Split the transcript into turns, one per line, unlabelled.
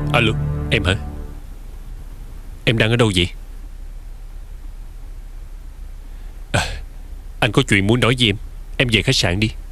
Alo, em hả? Em đang ở đâu vậy? Anh có chuyện muốn nói với em. Em về khách sạn đi.